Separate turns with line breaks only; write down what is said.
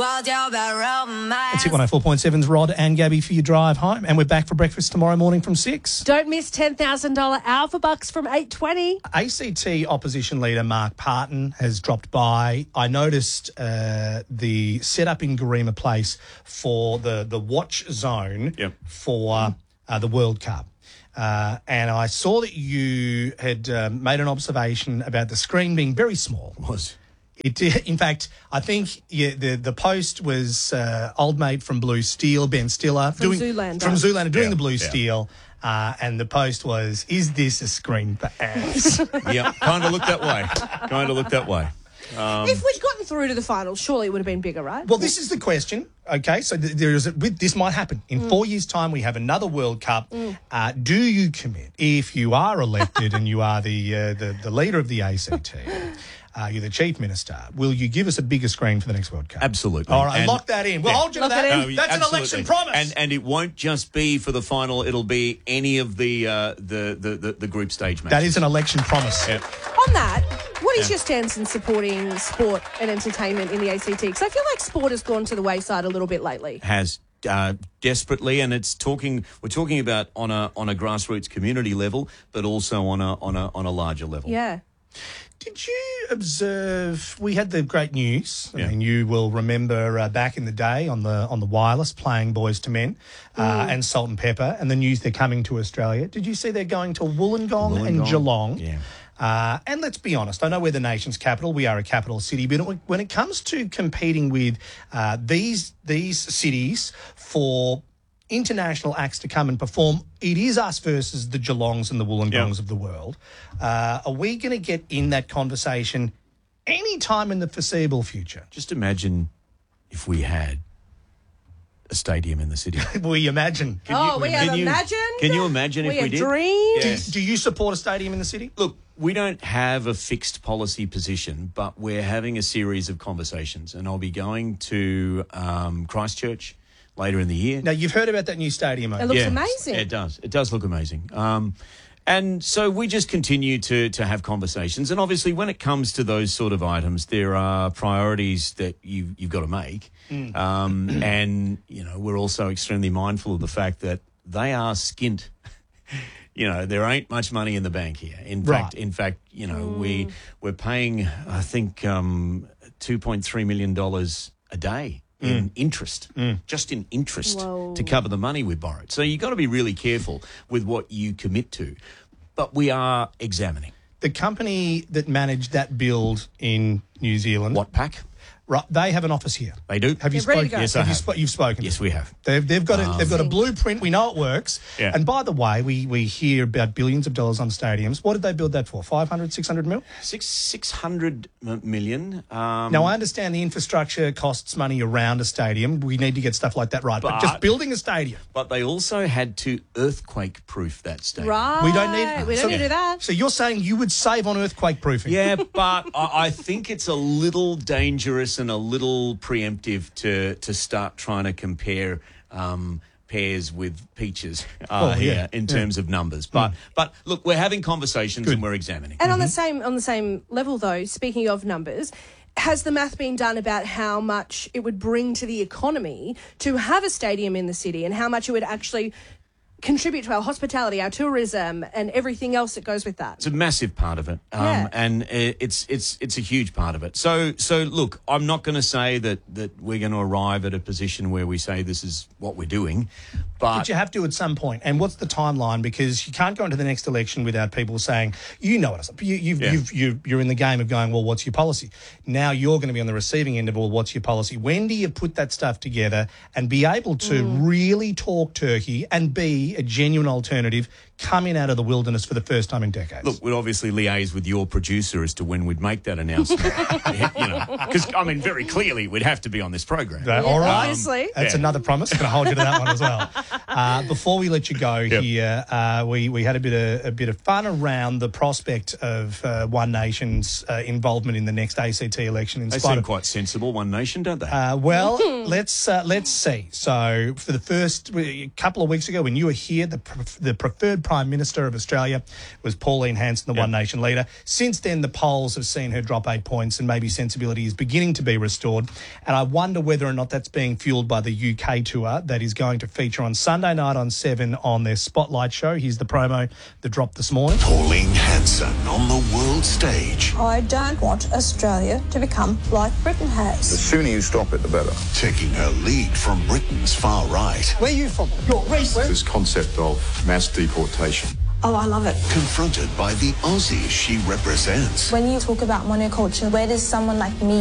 It's Hit 104.7's Rod and Gabby for your drive home. And we're back for breakfast tomorrow morning from 6.
Don't miss $10,000 Alpha Bucks from 8:20.
ACT opposition leader Mark Parton has dropped by. I noticed the setup in Garema Place for the watch zone for the World Cup. And I saw that you had made an observation about the screen being very small.
It was.
It did. In fact, I think the post was old mate from Blue Steel, Ben Stiller.
From Zoolander.
From Zoolander, doing the Blue Steel. And the post was, is this a screen for ads?
Yeah, kind of looked that way.
If we'd gotten through to the final, surely it would have been bigger, right?
Well, this is the question. Okay, so this might happen. In 4 years' time, we have another World Cup. Do you commit, if you are elected and you are the leader of the ACT, you're the chief minister, will you give us a bigger screen for the next World Cup?
Absolutely.
All right, lock that in. We'll hold you to that.
No,
That's
absolutely.
an election promise.
And it won't just be for the final. It'll be any of the group stage matches.
That is an election promise.
Yeah.
On that, what is your stance in supporting sport and entertainment in the ACT? Because I feel like sport has gone to the wayside a little bit lately.
Has desperately, and we're talking about on a grassroots community level, but also on a larger level.
Yeah.
Did you observe? We had the great news.
Yeah.
I mean, you will remember back in the day on the wireless playing Boys to Men and Salt and Pepper, and the news they're coming to Australia. Did you see they're going to Wollongong and Geelong?
Yeah.
And let's be honest, I know we're the nation's capital. We are a capital city, but when it comes to competing with these cities for international acts to come and perform, it is us versus the Geelongs and the Wollongongs of the world. Are we going to get in that conversation any time in the foreseeable future?
Just imagine if we had a stadium in the city.
We imagine.
We have imagined.
Can you imagine if we did?
Dreamed.
Yes.
Do you support a stadium in the city?
Look, we don't have a fixed policy position, but we're having a series of conversations, and I'll be going to Christchurch later in the year.
Now, you've heard about that new stadium.
It looks amazing.
It does. It does look amazing. And so we just continue to have conversations. And obviously when it comes to those sort of items, there are priorities that you've got to make. And, we're also extremely mindful of the fact that they are skint. There ain't much money in the bank here. In fact, we're paying, I think, $2.3 million a day in interest, just in interest to cover the money we borrowed. So you've got to be really careful with what you commit to. But we are examining.
The company that managed that build in New Zealand,
Watpac?
Right, they have an office here.
They do.
Have you
They're ready
spoken?
to go.
Yes, I have.
You've spoken.
Yes, we have.
They've got a blueprint. We know it works.
Yeah.
And by the way, we hear about billions of dollars on stadiums. What did they build that for? 500, 600 mil?
600 million.
Now, I understand the infrastructure costs money around a stadium. We need to get stuff like that right. But just building a stadium.
But they also had to earthquake-proof that stadium.
Right.
We don't need
We don't need to do that.
So you're saying you would save on earthquake proofing?
Yeah, but I think it's a little dangerous and a little preemptive to start trying to compare pears with peaches here in terms of numbers. But look, we're having conversations and we're examining.
And on the same level, though, speaking of numbers, has the math been done about how much it would bring to the economy to have a stadium in the city and how much it would actually contribute to our hospitality, our tourism, and everything else that goes with that?
It's a massive part of it, and it's a huge part of it. So look, I'm not going to say that we're going to arrive at a position where we say this is what we're doing, but
you have to at some point. And what's the timeline? Because you can't go into the next election without people saying, you're in the game of going, well, what's your policy? Now you're going to be on the receiving end of, well, what's your policy? When do you put that stuff together and be able to really talk turkey and be a genuine alternative coming out of the wilderness for the first time in decades?
Look, we'd obviously liaise with your producer as to when we'd make that announcement. Because, very clearly we'd have to be on this program.
All right.
Obviously.
That's another promise. Going to hold you to that one as well. Before we let you go here, we had a bit of fun around the prospect of One Nation's involvement in the next ACT election.
They seem quite sensible, One Nation, don't they?
Let's see. So for the first couple of weeks ago when you were here, the preferred Prime Minister of Australia was Pauline Hanson, the One Nation leader. Since then, the polls have seen her drop 8 points and maybe sensibility is beginning to be restored. And I wonder whether or not that's being fueled by the UK tour that is going to feature on Sunday night on 7 on their Spotlight show. Here's the promo that dropped this morning.
Pauline Hanson on the world stage.
I don't want Australia to become like Britain has.
The sooner you stop it, the better.
Taking her lead from Britain's far right.
Where are you from? You're racist.
This concept of mass deportation.
Oh, I love it.
Confronted by the Aussies she represents.
When you talk about monoculture, where does someone like me